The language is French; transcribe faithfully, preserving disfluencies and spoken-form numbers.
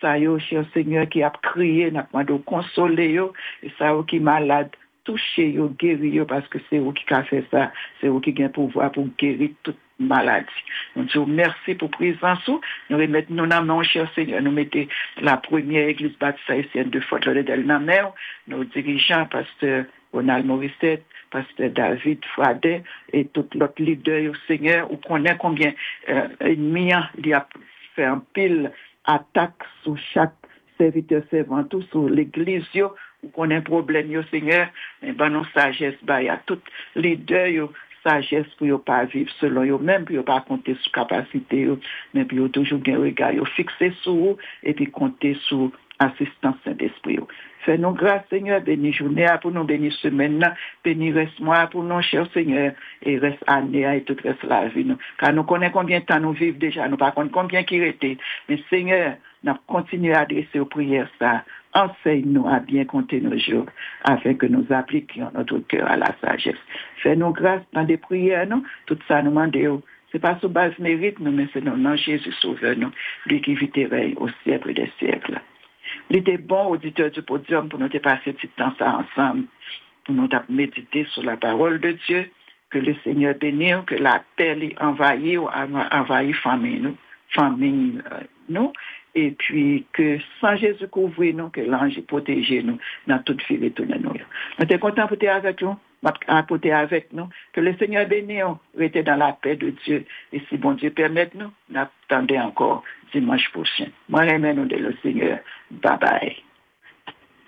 ça yo, cher Seigneur, qui a crié, n'a pas de consoler yo, et ça yo qui malade, toucher yo, guérir yo, parce que c'est vous qui a fait ça, c'est vous qui a pouvoir pour guérir toute maladie. Donc, je vous remercie pour présence. Nous remettons nos noms, cher Seigneur, nous mettons la première église baptiste haïtienne de Fort Lauderdale dans mer, nos dirigeants, pasteur Ronald Morissette, pasteur David Fradet et tout l'autre leader, Seigneur, où connaît combien euh, ennemis il y a fait un pile attaque sur chaque serviteur servant, tout sur l'église, où connaît problème, yo, Seigneur, mais ben non sagesse, bah, il y a tout leader, yo, sagesse pour ne pas vivre selon eux-mêmes, pour ne pas compter sur capacité, mais pour toujours un regard fixé sur eux et puis compter sur assistance Saint-Esprit. Fais-nous grâce, Seigneur, bénis journée pour nous, bénis semaine, bénis reste mois pour nous, cher Seigneur, et reste année et tout reste la vie. Nous. Car nous connaissons combien de temps nous vivons déjà, nous ne connaissons pas combien qui restait. Mais Seigneur, nous continuons à adresser aux prières ça. Enseigne-nous à bien compter nos jours, afin que nous appliquions notre cœur à la sagesse. Fais-nous grâce dans des prières, nous, tout ça nous demande. Ce n'est pas sous base mérite, nous, mais c'est dans le nom de Jésus sauveur, nous, lui qui vit et règne au siècle des siècles. Il était bon, auditeur du podium, pour nous passer petit temps ça ensemble, pour nous méditer sur la parole de Dieu, que le Seigneur bénisse, que la paix envahisse, envahisse famille nous, famille nous, et puis que sans Jésus couvrir nous, que l'ange protège nous dans toute vie retourne nous. Nous sommes contents pour être avec nous, pour être avec nous, que le Seigneur bénisse, rester dans la paix de Dieu, et si bon Dieu permet nous, nous attendons encore dimanche prochain. Moi, remets nous de le Seigneur. Bye bye.